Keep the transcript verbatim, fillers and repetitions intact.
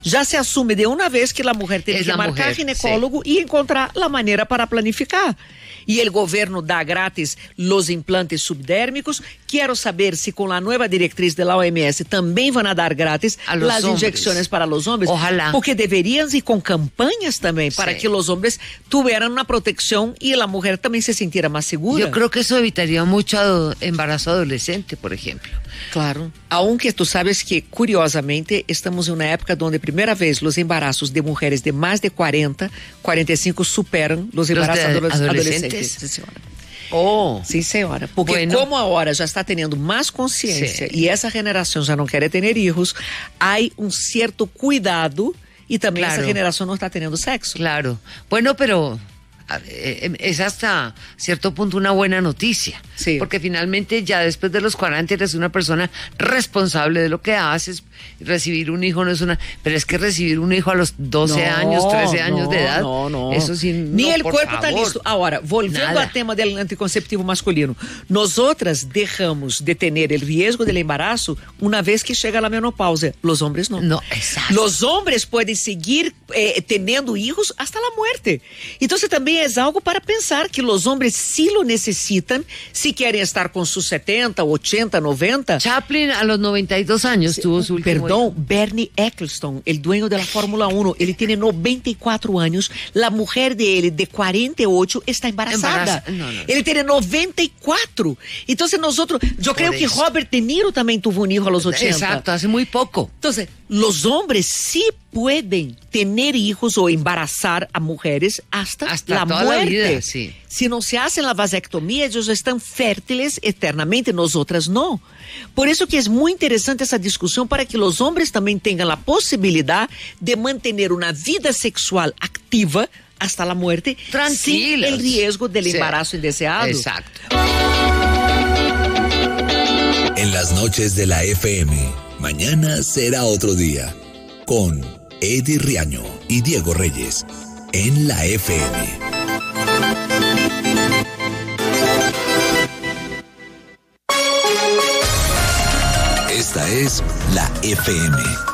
Já se assume de uma vez que a mulher tem Es que la marcar mujer, ginecólogo e encontrar a maneira para planificar. E o governo dá grátis os implantes subdérmicos. Quero saber se com a nova diretriz da O M S também vão dar grátis as injeções para os homens. Ojalá. Porque deveriam ir com campanhas também para Sí. que os homens tuvieran uma proteção e a mulher também se sintiera mais segura. Yo creo que eso evitaría mucho ado- embarazo adolescente, por ejemplo. Claro. Aunque tu sabes que, curiosamente, estamos em uma época onde, primeira vez, os embaraços de mulheres de mais de quarenta, quarenta e cinco superam os embaraços de adolescentes. adolescentes? Sim, senhora. Oh. Sim, senhora. Porque Bueno. como agora já está tendo mais consciência Sí. e essa geração já não quer ter filhos, há um certo cuidado e também Claro. essa geração não está tendo sexo. Claro. Bueno, pero a- eh, es hasta cierto punto una buena noticia. Sí. Porque finalmente ya después de los cuarenta eres una persona responsable de lo que haces. Recibir un hijo no es una... Pero es que recibir un hijo a los doce No, años, trece años no, de edad... No, no. Eso sí, Ni no, el por cuerpo está favor. listo. Agora, volvendo Nada. ao tema do anticonceptivo masculino, nós outras deixamos de ter o risco do embaraço uma vez que chega a menopausa. Os homens não. No, exacto. Los homens podem seguir eh, tendo hijos hasta a muerte. Então, também é algo para pensar que os homens sí lo necessitam se querem estar com seus setenta, oitenta, noventa. Chaplin a los noventa y dos años tuvo su último Perdão, hijo. Bernie Ecclestone, el dueño de la Fórmula uno, ele tem noventa e quatro anos, a mulher dele de quarenta e oito está embarazada. Embaraza- no, no. Ele tem noventa e quatro. Então, nós outros, eu creio que eso. Robert De Niro também teve um hijo a los ochenta. Exacto, hace muy poco. Então, os homens sí pueden tener hijos ou embarazar a mulheres hasta, Hasta la toda la muerte. vida, sí. Se não se hacen a vasectomia, eles estão fértiles eternamente, nós outras não. Por isso que é muito interessante essa discussão para que os homens também tenham a possibilidade de manter uma vida sexual ativa hasta la muerte, Tranquilos. sin el riesgo del Sí. embarazo indeseado. Exacto. En las noches de la F M, mañana será otro día. Con Eddie Riaño y Diego Reyes. En la F M. Esta es la F M.